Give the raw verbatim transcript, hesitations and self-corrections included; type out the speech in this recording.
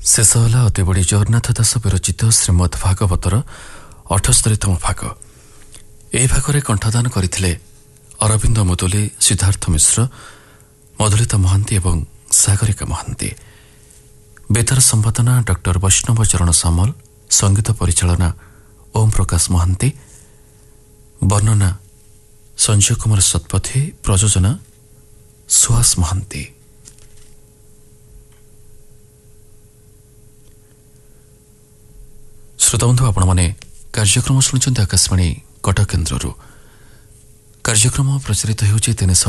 ଶେଷ ହେଲା ଅତିବଡ଼ି ଜଗନ୍ନାଥ ଦାସ ବିରଚିତ ଶ୍ରୀମଦ୍ ଭାଗବତର ଅଠସ୍ତରୀତମ ଭାଗ। ଏହି ଭାଗରେ କଣ୍ଠଦାନ କରିଥିଲେ ଅରବିନ୍ଦ ମୁଦୁଲି, ସିଦ୍ଧାର୍ଥ ମିଶ୍ର, ମଧୁଲିତା ମହାନ୍ତି ଏବଂ ସାଗରିକା ମହାନ୍ତି। ବେତାର ସମ୍ପାଦନା ଡକ୍ଟର ବୈଷ୍ଣବ ଚରଣ ସାମଲ, ସଙ୍ଗୀତ ପରିଚାଳନା ଓମ୍ ପ୍ରକାଶ ମହାନ୍ତି, ବର୍ଣ୍ଣନା ସଞ୍ଜୟ କୁମାର ଶତପଥୀ, ପ୍ରଯୋଜନା ସୁହାସ ମହାନ୍ତି। ଶ୍ରୋତାବନ୍ଧୁ, ଆପଣମାନେ କାର୍ଯ୍ୟକ୍ରମ ଶୁଣୁଛନ୍ତି ଆକାଶବାଣୀ କଟକ କେନ୍ଦ୍ରରୁ। କାର୍ଯ୍ୟକ୍ରମ ପ୍ରଚାରିତ ହେଉଛି ତିନିଶହ